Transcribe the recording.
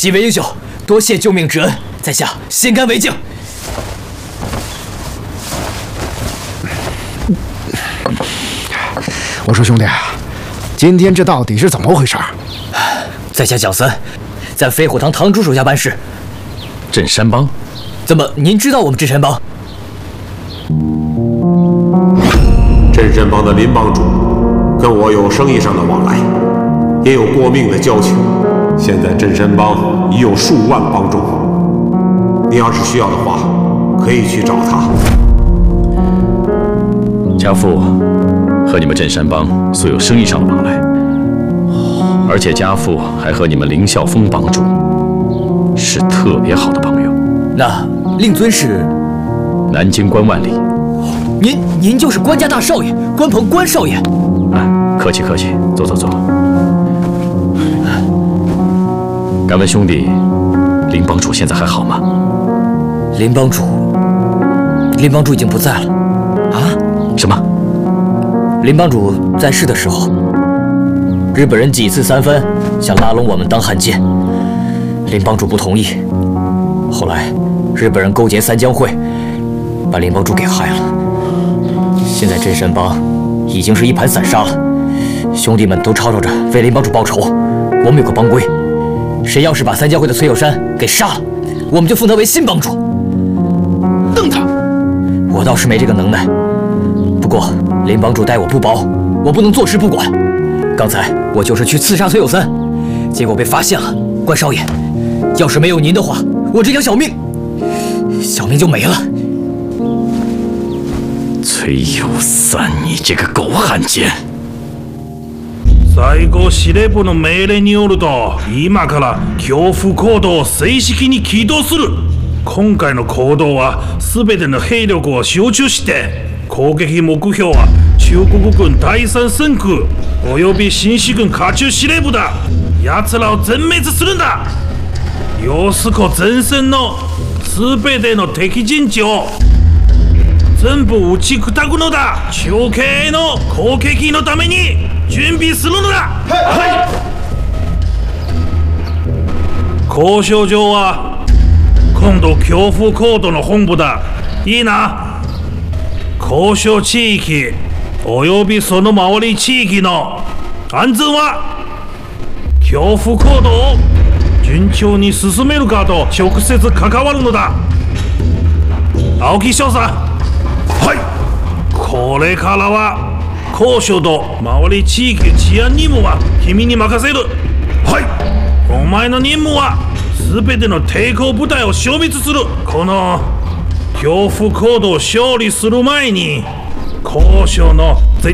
几位英雄，多谢救命之恩，在下先干为敬。 我说兄弟，今天这到底是怎么回事？ 在下蒋三，在飞虎堂堂主手下办事。 镇山帮？ 怎么您知道我们镇山帮？ 镇山帮的林帮主跟我有生意上的往来，也有过命的交情。现在镇山帮已有数万帮众，你要是需要的话，可以去找他。 家父和你们镇山帮素有生意上的往来，而且家父还和你们凌啸峰帮主是特别好的朋友。 那令尊是南京关万里。 您就是关家大少爷关鹏关少爷。 客气客气，坐坐坐。敢问兄弟，林帮主现在还好吗？ 林帮主已经不在了。啊？ 什么？ 林帮主在世的时候，日本人几次三番想拉拢我们当汉奸，林帮主不同意。后来日本人勾结三江会，把林帮主给害了。现在镇山帮已经是一盘散沙了，兄弟们都吵吵着为林帮主报仇。我们有个帮规，谁要是把三江会的崔有山给杀了，我们就封他为新帮主。 瞪他！ 我倒是没这个能耐，不过林帮主待我不薄，我不能坐视不管。刚才我就是去刺杀崔有三，结果被发现了。关少爷，要是没有您的话，我这条小命就没了。 崔有三，你这个狗汉奸！ 最高司令部の命令によると、今から恐怖行動を正式に起動する。今回の行動は全ての兵力を集中して、攻撃目標は中国軍第三戦区および新四軍下中司令部だ。奴らを全滅するんだ。揚子湖前線の全ての敵陣地を全部打ち砕くのだ。中継への攻撃のために準備するのだ。はい。交渉場は今度恐怖コードの本部だ。いいな。交渉地域およびその周り地域の安全は恐怖行動を順調に進めるかと直接関わるのだ。青木少佐。はい。これからは交渉と周り地域治安任務は君に任せる。はい。お前の任務は全ての抵抗部隊を消滅する。この恐怖行動を勝利する前に交渉の